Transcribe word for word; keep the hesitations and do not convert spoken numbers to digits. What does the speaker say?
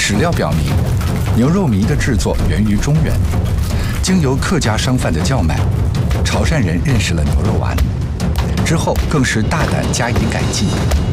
史料表明，牛肉糜的制作源于中原，经由客家商贩的叫卖，潮汕人认识了牛肉丸，之后更是大胆加以改进。